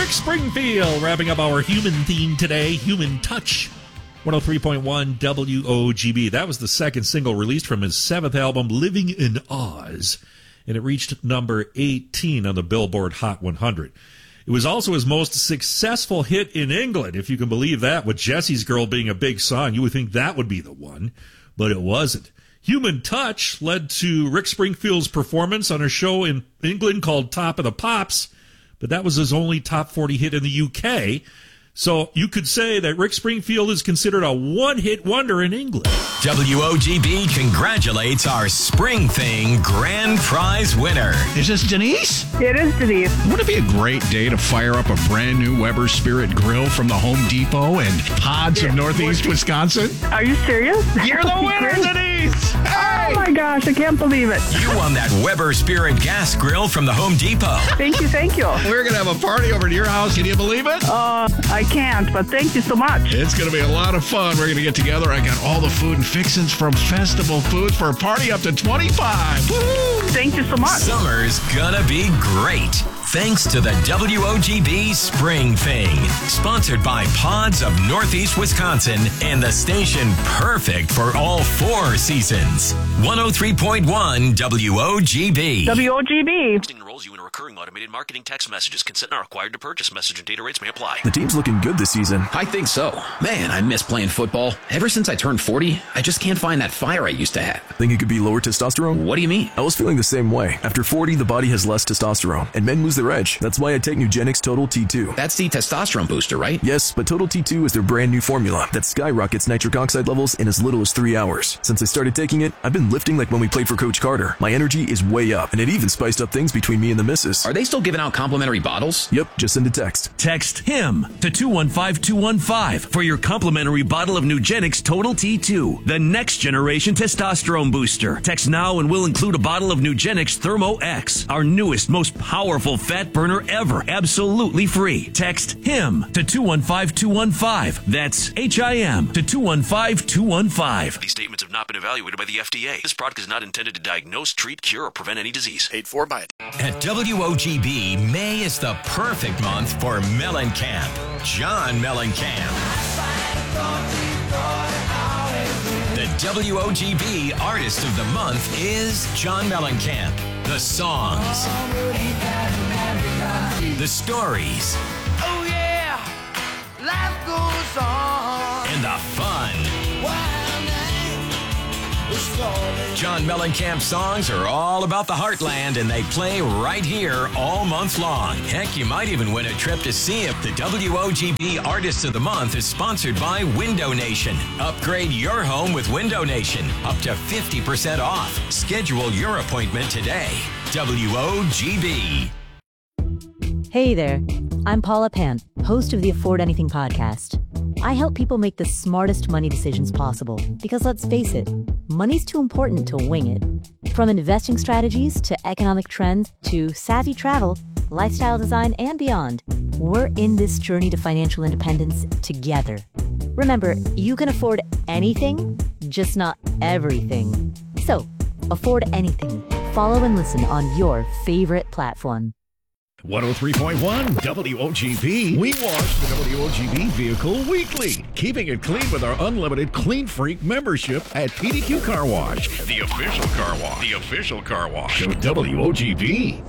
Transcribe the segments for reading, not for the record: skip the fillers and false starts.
Rick Springfield wrapping up our human theme today, Human Touch. 103.1 WOGB. That was the second single released from his seventh album, Living in Oz, and it reached number 18 on the Billboard Hot 100. It was also his most successful hit in England, if you can believe that, with Jesse's Girl being a big song. You would think that would be the one, but it wasn't. Human Touch led to Rick Springfield's performance on a show in England called Top of the Pops, but that was his only top 40 hit in the UK. So you could say that Rick Springfield is considered a one-hit wonder in England. WOGB congratulates our Spring Thing Grand Prize winner. Is this Denise? It is Denise. Wouldn't it be a great day to fire up a brand new Weber Spirit grill from the Home Depot and Pods of Northeast Wisconsin? Are you serious? You're the winner, Denise! Hey! Oh my gosh, I can't believe it. You won that Weber Spirit gas grill from the Home Depot. Thank you, thank you. We're going to have a party over at your house. Can you believe it? I can't, but thank you so much. It's going to be a lot of fun. We're going to get together. I got all the food and fixins from Festival Foods for a party up to 25. Woo-hoo. Thank you so much. Summer's gonna be great. Thanks to the WOGB Spring Thing. Sponsored by Pods of Northeast Wisconsin and the station perfect for all four seasons. 103.1 WOGB. WOGB. Enrolls you in a recurring automated marketing text messages. Consent not required to purchase. Message and data rates may apply. The team's looking good this season. I think so. Man, I miss playing football. Ever since I turned 40, I just can't find that fire I used to have. Think it could be lower testosterone? What do you mean? I was feeling the same way. After 40, the body has less testosterone, and men lose their edge. That's why I take Nugenix Total T2. That's the testosterone booster, right? Yes, but Total T2 is their brand new formula that skyrockets nitric oxide levels in as little as 3 hours. Since I started taking it, I've been lifting like when we played for Coach Carter. My energy is way up, and it even spiced up things between me and the missus. Are they still giving out complimentary bottles? Yep, just send a text. Text HIM to 215-215 for your complimentary bottle of Nugenix Total T2, the next generation testosterone booster. Text now and we'll include a bottle of Nugenix Thermo X, our newest, most powerful fat burner ever, absolutely free. Text HIM to 215-215. That's HIM to 215-215. These statements have not been evaluated by the FDA. This product is not intended to diagnose, treat, cure, or prevent any disease. Paid for by it. At WOGB, May is the perfect month for Mellencamp. John Mellencamp. The WOGB Artist of the Month is John Mellencamp. The songs, the stories, oh yeah, life goes on, and the fun. John Mellencamp's songs are all about the heartland, and they play right here all month long. Heck, you might even win a trip to see him. The WOGB Artist of the Month is sponsored by Window Nation. Upgrade your home with Window Nation. Up to 50% off. Schedule your appointment today. WOGB. Hey there, I'm Paula Pant, host of the Afford Anything podcast. I help people make the smartest money decisions possible because, let's face it, money's too important to wing it. From investing strategies to economic trends to savvy travel, lifestyle design, and beyond, we're in this journey to financial independence together. Remember, you can afford anything, just not everything. So, afford anything. Follow and listen on your favorite platform. 103.1 WOGB. We wash the WOGB vehicle weekly, keeping it clean with our unlimited Clean Freak membership at PDQ Car Wash, the official car wash. The official car wash of WOGB.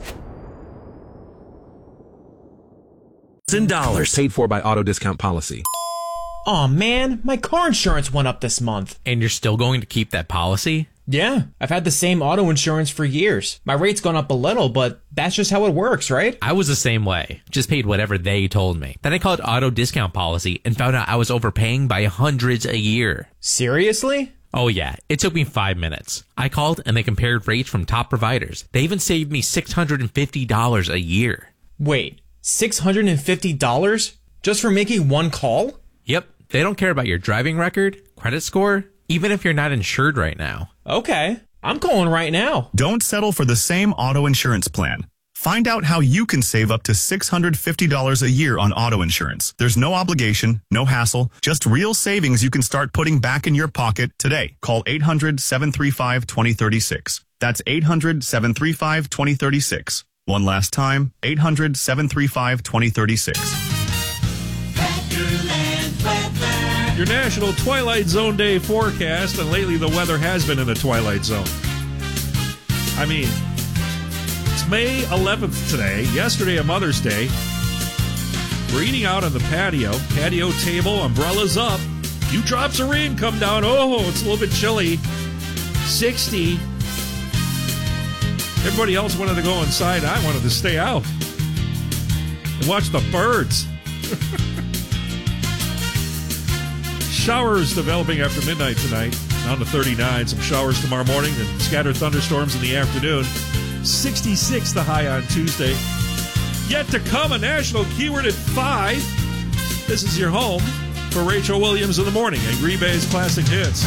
$10. Paid for by auto discount policy. Aw, man, my car insurance went up this month. And you're still going to keep that policy? Yeah, I've had the same auto insurance for years. My rate's gone up a little, but that's just how it works, right? I was the same way. Just paid whatever they told me. Then I called auto discount policy and found out I was overpaying by hundreds a year. Seriously? Oh yeah, it took me 5 minutes. I called and they compared rates from top providers. They even saved me $650 a year. Wait, $650 just for making one call? Yep, they don't care about your driving record, credit score, even if you're not insured right now. Okay, I'm calling right now. Don't settle for the same auto insurance plan. Find out how you can save up to $650 a year on auto insurance. There's no obligation, no hassle, just real savings you can start putting back in your pocket today. Call 800-735-2036. That's 800-735-2036. One last time, 800-735-2036. Your national Twilight Zone day forecast, and lately the weather has been in the Twilight Zone. I mean, it's May 11th today, yesterday a Mother's Day. We're eating out on the patio table, umbrellas up. Few drops of rain come down. Oh, it's a little bit chilly. 60. Everybody else wanted to go inside. I wanted to stay out and watch the birds. Showers developing after midnight tonight. Down to 39. Some showers tomorrow morning and scattered thunderstorms in the afternoon. 66 the high on Tuesday. Yet to come, a national keyword at 5. This is your home for Rachel Williams in the morning and Green Bay's Classic Hits.